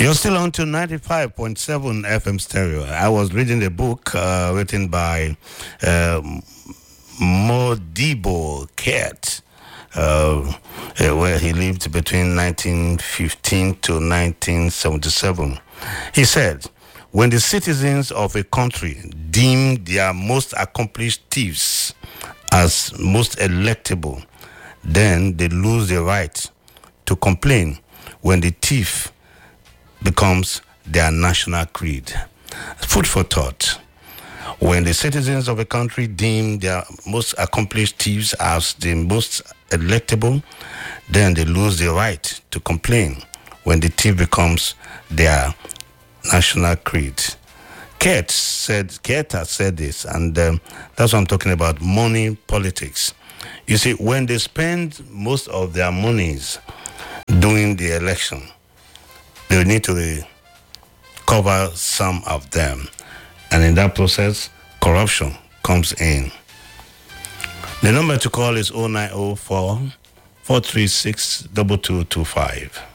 You're still on to 95.7 FM stereo. I was reading a book written by Modibo Kate, where he lived between 1915 to 1977. He said, when the citizens of a country deem their most accomplished thieves as most electable, then they lose the right to complain when the thief becomes their national creed. Food for thought. When the citizens of a country deem their most accomplished thieves as the most electable, then they lose the right to complain when the thief becomes their national creed. Kate has said this, and that's what I'm talking about, money politics. You see, when they spend most of their monies during the election, they need to recover some of them. And in that process, corruption comes in. The number to call is 0904 436 2225.